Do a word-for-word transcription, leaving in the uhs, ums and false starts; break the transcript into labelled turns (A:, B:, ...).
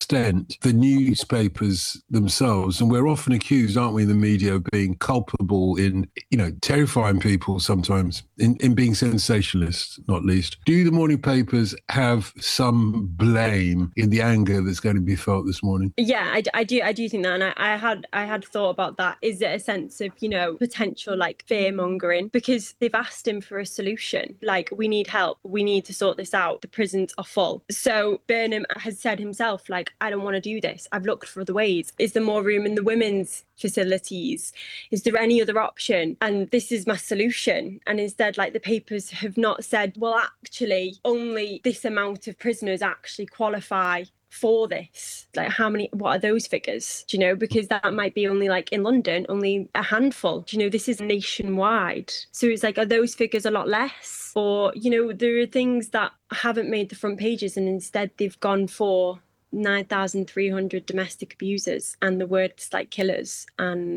A: extent the newspapers themselves, and we're often accused, aren't we, in the media, of being culpable in, you know, terrifying people sometimes, in, in being sensationalists, not least. Do the morning papers have some blame in the anger that's going to be felt this morning?
B: Yeah, I, I do. I do think that, and I, I had I had thought about that. Is it a sense of, you know, potential like fear mongering because they've asked him for a solution? Like, we need help. We need to sort this out. The prisons are full. So Burnham has said himself, like, I don't want to do this. I've looked for other ways. Is there more room in the women's facilities? Is there any other option? And this is my solution. And instead, like, the papers have not said, well, actually, only this amount of prisoners actually qualify for this. Like, how many, what are those figures? Do you know, because that might be only like in London, only a handful. Do you know, this is nationwide. So it's like, are those figures a lot less? Or, you know, there are things that haven't made the front pages and instead they've gone for nine thousand three hundred domestic abusers and the words like killers and